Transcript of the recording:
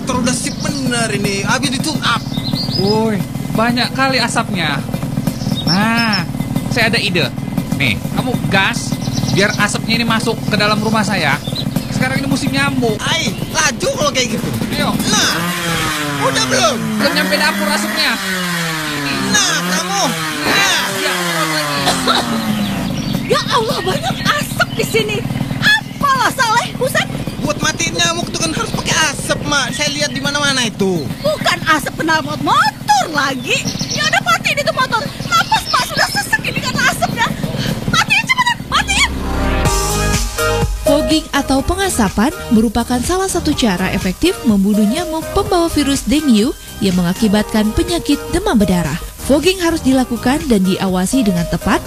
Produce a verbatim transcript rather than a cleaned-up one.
motor udah sip bener ini. Habis itu up. Woi, banyak kali asapnya. Nah, saya ada ide. Nih, kamu gas biar asapnya ini masuk ke dalam rumah saya. Sekarang ini musim nyamuk. Ai, laju kalau kayak gitu. Ayo. Nah, udah belum? Belum nyampe dapur asapnya. Nah, kamu. Nah, Ya, terus lagi. Ya Allah, banyak asap di sini. Apalah Saleh, Husen? buat matiin nyamuk tuh kan harus pakai asap, Mak. Saya lihat di mana-mana itu. Bukan asap knalpot motor lagi. Ya udah, matiin itu motor. Napas Mak sudah sesek ini karena asapnya. Matiin cepetan, matiin. Fogging atau pengasapan merupakan salah satu cara efektif membunuh nyamuk pembawa virus dengue yang mengakibatkan penyakit demam berdarah. Fogging harus dilakukan dan diawasi dengan tepat